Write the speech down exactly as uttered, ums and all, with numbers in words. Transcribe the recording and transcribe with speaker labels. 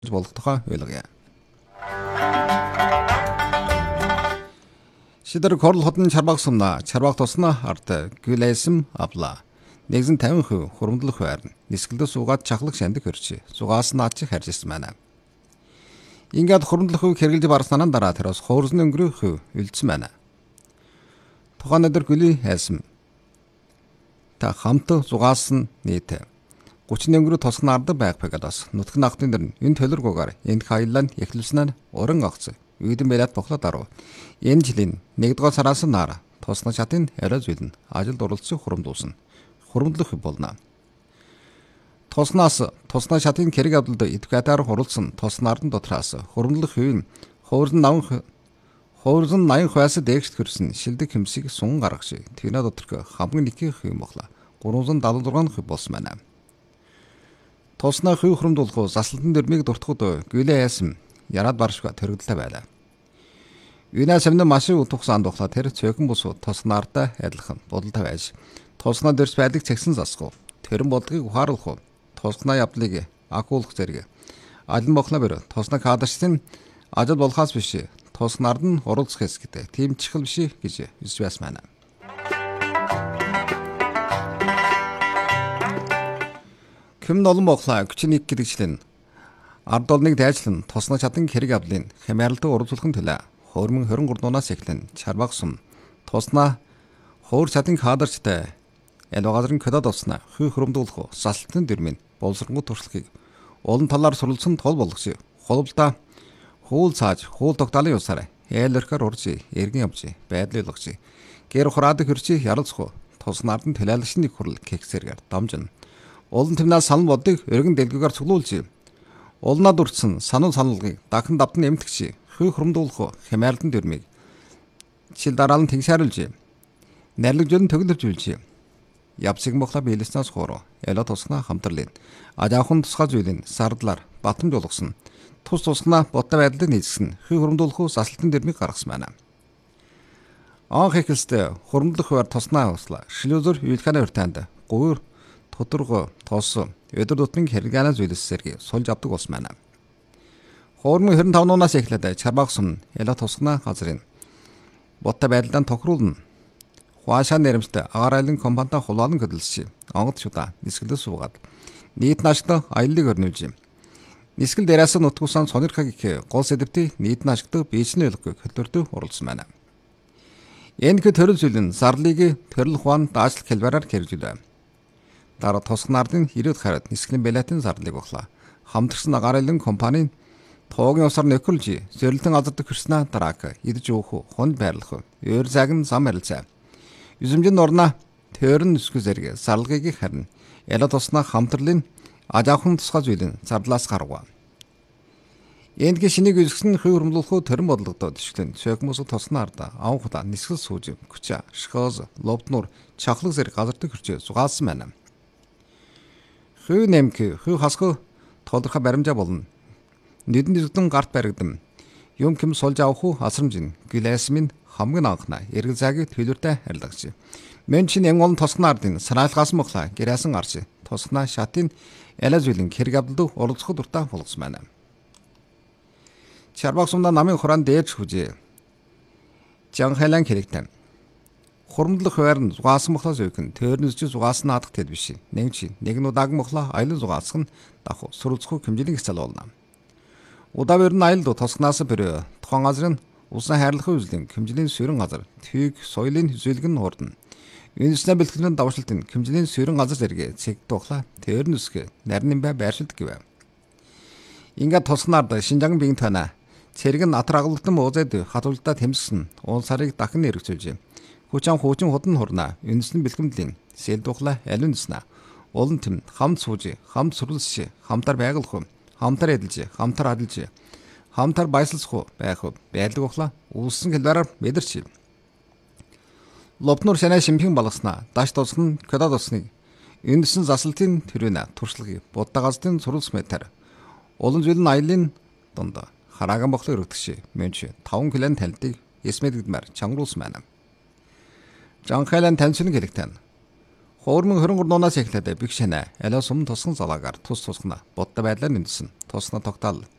Speaker 1: болох тухай ойлгоё. Шидэр корл хотын чарбаг сумна чарбаг тосна арт гүлэсэм авла. Нэгэн тавин хувь хуримтлах байрна. Нисгэлдээ суугаад чахлах шандыг хөрчи. Зугаас наад чи харж ирсэн байна. Ингээд хуримтлах хувь хэргэлж барснанаа дараа тэрос хуурсны өнгөрөх хувь үлдсэн байна. Тухайн өдөр гүлийн хайсан. Та хамт зугаас нь нийт гучин өнгөрөө тосгон ард байх пагадас нутг нахтын дэр энэ төлөргөөр энд хайлан эхлүүлснээр уран агц үйдэн байлаад бохлоо даруу энэ жилийн нэгдүгээр сараас нар тосгон шатын арай зүйлэн ажилд оролцсон хуримдуулсан хуримдлах болно. Тосноос тосгон шатын хэрэг авдалд эдвкатаар хуралсан тосгон ардын дотроос хуримдлах хувийн хуурсан наван хуурсан наян хойсод дэгшт хөрсөн шилдэг хэмсийг сун гаргаж тэгнэ доторх хамгийн нэг юм бохлоо гурван дадлуу зургаан хөв болсон байна. Тосноо хувь хуримдуулах заслалтын дөрмийг дуртахуд гүлээ яасан яраад баршга төрөгдөлтэй байлаа. Юунаас өмнө маш их утгсан духлаа тэр цөөхөн бус тоснаартай адилхан бодолтой байж тосноо дэрс байдаг цэгсэн засах уу тэрэн бодлогыг ухааруулах уу тосноо явдлыг акуулах зэрэг алин бохлоо бэр тосноо кадарчтын ажил болохоос биш тоснаард нь оролцох хэсэгтэй тийм чихэл биш гэж хэлж байсан байна. Ким олон бохлаа хүчнийг гэдэгчлэн ард олныг дайжлан тосноо чадан хэрэг авлын хямааралтай уралцуулахын төлөө хөрмөн хорин гурдуунаас эхлэн чарбаг сум тосноо хуур чадан кадарчтай эло газрын кодод осноо хүй хөрөмдүүлэх салтын дэрмийн боловсронгууд туршлагыг олон талаар суралцсан тол болгоч холболдоо хуул цааж хуул тогтоолын усаар ээлэрхээр урж эргэн явж байдлыг олгож гэр хураадаг хөрчи ярилцах тоснаард нь төлөөлөгчний хурал кексэргээр дамжин олон тэмнээс санал бодыг өргөн дэлгүүгээр цуглуулж улнаад үрдсэн санал саналгыг дахин давтан эмтгч хүй хуримдуулах хямаарлан дөрмийг чил дараалан тэгшааруулж найрлагжуулан төглөвжүүлж явсыг мохла биелснээс хоороо эло тусгана хамтарлын ажаахан тусгай зүйлийн сардлаар батамж болгосон тус тусгана бодтой байдлыг нийцсэн хүй хуримдуулах заслалтын дөрмийг гаргасан байна. Анх эхэлстэй хуримдлах хуваар туснаа услаа шлюзер үйлханы уртаанд гуур тодоргой тоос өдөр тутмын хэрэглэна зүйлсээр сулж авдаг болсон байна. Хуурмын хорин таван нуунаас эхлээд чарбаг сум ялаа тусгана газрын бодтой байдлаа тохируулна. Хуашаа нэрмжтэй агаар айлын компанитай хулаалан хөдөлсөж онгод шудаа нисгэлд суугаад нийт нааштай аяллыг өрнүүлж нисгэл дээрээс нутгуусан сонирхаг их гол сэдвтий нийт нааштай бичний ойлгох хөтөлбөрт оролцсон байна. Энэ хэд төрөл зүйлэн зарлыг төрөл хуан даажлах хэлбэрээр хэрэгжүүлээ. Дараа тосгонардын ирээд хараад нисгэлийн балетын зарлыг оглоо. Хамтарсан агаар айлын компанийн тоогийн усаар нөхөрлж зөрлөлтөн азардаг хөрснө дараак идэж өөх хонд байрлах өөр загин зам арилцаа. Юзэмжин орно төрн нүсгү зэрэг зарлагыг харна. Яла тосноо хамтарлын ажаахан тусгай зүйлэн зарлаас гаргав. Энд гişнийг үзсэн хүй хөрмлөх төрөн бодлогодод төшлөн цөөхмөс тосноо арда авахта нисгэл сууж күча шхоз лобтнур чахлаг зэрэг газардаг хөрчөө зугаалсан байна. Хүй нэмк хүй хасгүй тодорхой баримжаа болно. Нүдэн зүгтэн гарт баригдам. Юм ким сулж авах уу асрамжин гилэсмин хамгийн анхна эргэл цагийг төлөвтэй харьлагч. Мен чин янгон тоснардын сараалгаас мохла гэрээсэн арч тоснаа шатын элэ зүйлэн хэрэг авдалд оролцох дуртай болгосон байна. Чарбаг сумда намын хураан дээж хүжээ. Жанхайлан хэрэгтэн. Хуримдлах хуваар зугаасан мохлоос өйгөн төрнөсч зугаасан наадах тэд биш. Нэг чи нэг нь удааг мохлоо аялал зугаасах нь дах суралцах хэмжээний хэсэл болно. Удаа өрн аялал тосгоноос бөрөө тухайн газрын усан хайрлахын үзлийн хэмжээний суурин газар тийг соёлын хүзүүлгэн хурдна. Үнэснээ бэлтгэлийн давшилтын хэмжээний суурин газар зэрэг цэг тухла төрнөсг нарийн бай байршилт гэв. Ингээд тосгоноор Шинжаан биеийн тана цэрэг нь атар агалдсан уузад хатуултаа тэмсгэн уул сарыг дахин эргэжүүлж хүчин хуучин худан хурна үнэсний бэлтгэмдлийн сэл тухла алин нэснэ олон тэм хамт сууж хамт сүрлж хамтар байгалах хамтар эдэлж хамтар адилж хамтар баясалцах байх байдлыг ухла үлсэн хэлбэрээр мэдэрч лобнур шанаа шимхэн балгаснаа даш тусган кодод усныг үнэсэн заслалтын төрөнө туршлагыг буддагазтын суралц мэтэр олон зүйл нь аялын донд харааган бохлоо өргөдөгч мөнч таван килон талдыг эсмэдэгдмээр чангуулсан байна. Жанхайлан таньсан хэлэгтэн Хуурмын хөрөн гурнуунаас эхлээд бигшэнэ. Алиос өмнө тусган залаагаар тус тусгана. Будда байдлаар нэмсэн. Тусна тогтоол.